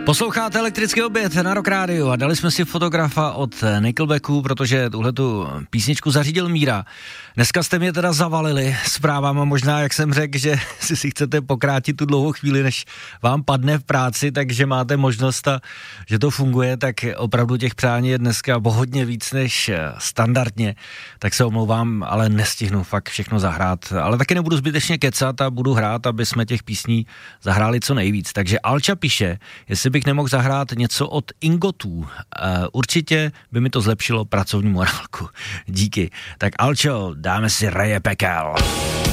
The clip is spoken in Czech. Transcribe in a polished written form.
Posloucháte Elektrický oběd na Rock Rádiu a dali jsme si fotografa od Nickelbacku, protože tuhletu písničku zařídil Míra. Dneska jste mě teda zavalili zprávama, možná jak jsem řekl, že si chcete pokrátit tu dlouhou chvíli, než vám padne v práci, takže máte možnost a že to funguje, tak opravdu těch přání je dneska hodně víc než standardně, tak se omlouvám, ale nestihnu fakt všechno zahrát, ale taky nebudu zbytečně kecat a budu hrát, aby jsme těch písní zahráli co nejvíc. Takže Alča píše, jestli bych nemohl zahrát něco od Ingotů. Určitě by mi to zlepšilo pracovní morálku. Díky. Tak Alčo, dáme si Reje pekel.